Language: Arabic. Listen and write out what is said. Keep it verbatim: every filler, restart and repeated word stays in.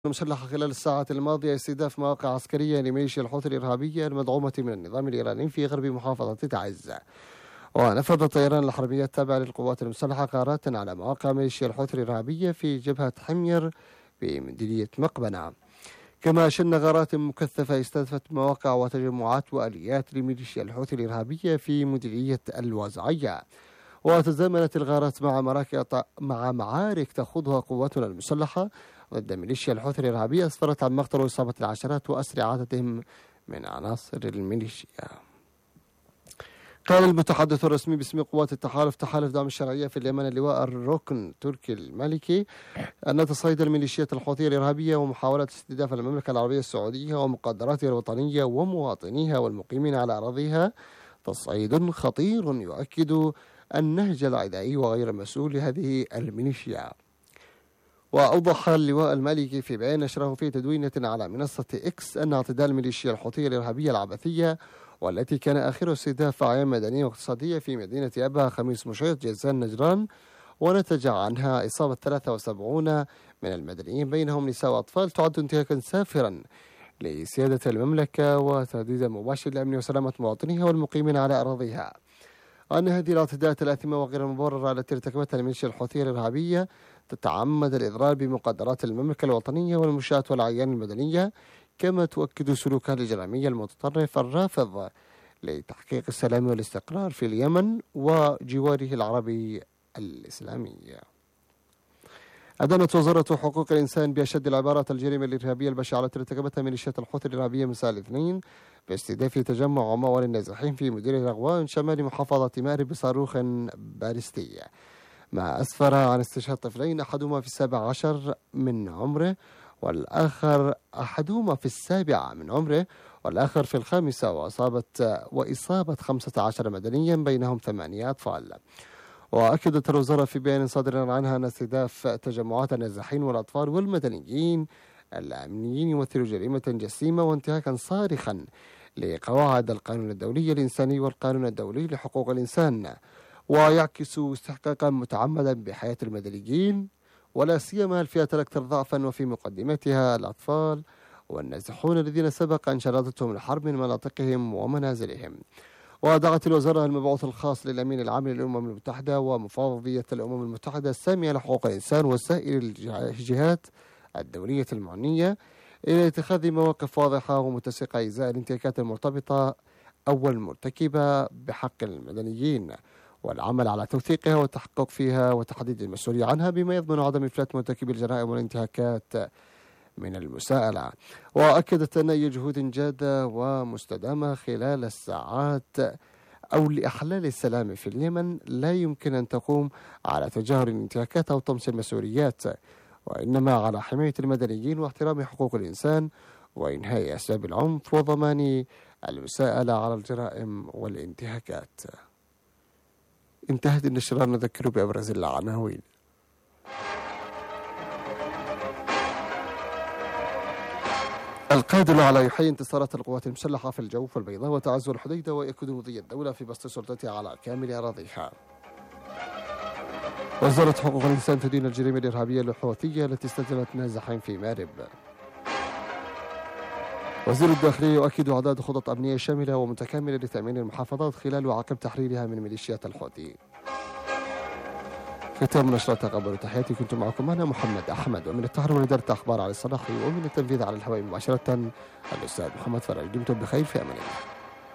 المسلحة خلال الساعات الماضية استهداف مواقع عسكرية لميليشيا الحوثي الإرهابية المدعومة من النظام الإيراني في غرب محافظة تعز. ونفذ الطيران الحربية التابعة للقوات المسلحة غارات على مواقع ميليشيا الحوثي الإرهابية في جبهة حمير بمديرية مقبنة. كما شن غارات مكثفة استهدفت مواقع وتجمعات وآليات لميليشيا الحوثي الإرهابية في مديرية الوازعية. وتزامنت الغارات مع مراكز مع معارك تخوضها قواتنا المسلحة ضد ميليشيا الحوثي الإرهابية أسفرت عن مقتل وإصابة العشرات وأسر عددهم من عناصر الميليشيا. قال المتحدث الرسمي باسم قوات التحالف تحالف دعم الشرعية في اليمن اللواء الركن تركي المالكي أن تصعيد الميليشيات الحوثية الإرهابية ومحاولة استهداف المملكة العربية السعودية ومقدراتها الوطنية ومواطنيها والمقيمين على أراضيها تصعيد خطير يؤكد النهج العدائي وغير المسؤول لهذه الميليشيا. وأوضح اللواء المالكي في بيان نشره في تدوينة على منصة إكس أن اعتداء الميليشيا الحوثية الإرهابية العبثية والتي كان آخر استهداف أعيان مدنية واقتصادية في مدينة أبها خميس مشيط جازان نجران ونتج عنها إصابة ثلاثة وسبعين من المدنيين بينهم نساء وأطفال تعد انتهاكا سافرا لسيادة المملكة وتهديدا مباشر لأمن وسلامة مواطنيها والمقيمين على أراضيها. أن هذه الاعتداءات الآثمة وغير المبررة التي ارتكبتها الميليشيا الحوثية الإرهابية تتعمد الإضرار بمقدرات المملكة الوطنية والمنشآت والأعيان المدنية، كما تؤكد سلوكها الإجرامي المتطرف الرافض لتحقيق السلام والاستقرار في اليمن وجواره العربي الإسلامي. أدانت وزارة حقوق الإنسان بأشد العبارات الجريمة الإرهابية البشعة التي ارتكبتها ميليشيات الحوثي الإرهابية مساء الاثنين باستهداف تجمع وموال النازحين في مديرية رغوان شمال محافظة مأرب بصاروخ باليستي، ما أسفر عن استشهاد طفلين أحدهما في السابع عشر من عمره والآخر أحدهما في السابعة من عمره والآخر في الخامسة وإصابة وإصابة خمسة عشر مدنيا بينهم ثمانية أطفال. وأكدت الوزارة في بيان صادر عنها أن استهداف تجمعات النازحين والأطفال والمدنيين الأمنيين يمثل جريمة جسيمة وانتهاكا صارخا لقواعد القانون الدولي الإنساني والقانون الدولي لحقوق الإنسان، ويعكس استحقاقا متعمدا بحياة المدنيين ولا سيما الفئة الأكثر ضعفا وفي مقدمتها الأطفال والنازحون الذين سبق أن شردتهم الحرب من مناطقهم ومنازلهم. ودعت الوزارة المبعوث الخاص للأمين العام للأمم المتحدة ومفوضية الأمم المتحدة السامية لحقوق الإنسان وسائر الجهات الدولية المعنية إلى اتخاذ مواقف واضحة ومتسقة إزاء الانتهاكات المرتبطة أو المرتكبة بحق المدنيين، والعمل على توثيقها والتحقق فيها وتحديد المسؤولية عنها بما يضمن عدم إفلات مرتكبي الجرائم والانتهاكات من المساءلة. وأكدت أن أي جهود جادة ومستدامة خلال الساعات أو لإحلال السلام في اليمن لا يمكن أن تقوم على تجاهل الانتهاكات أو طمس المسؤوليات، وإنما على حماية المدنيين واحترام حقوق الإنسان وإنهاء أسباب العنف وضمان المساءلة على الجرائم والانتهاكات. انتهت النشرة. نذكر بأبرز العناوين. القادر على يحيي انتصارات القوات المسلحة في الجوف والبيضاء وتعز الحديدة ويأكد مضي الدولة في بسط سلطتها على كامل أراضيها. وزارة حقوق الإنسان تدين الجريمة الإرهابية الحوثية التي استهدفت نازحين في مأرب. وزير الداخلية يؤكد إعداد خطط أمنية شاملة ومتكاملة لتأمين المحافظات خلال وعقب تحريرها من ميليشيات الحوثي. ختام نشرة تقبلوا تحياتي، كنت معكم أنا محمد أحمد، ومن التحرير وإدارة أخبار على الصلاحي، ومن التنفيذ على الهواء مباشرة الأستاذ محمد فرج. دمتم بخير، في أمان الله.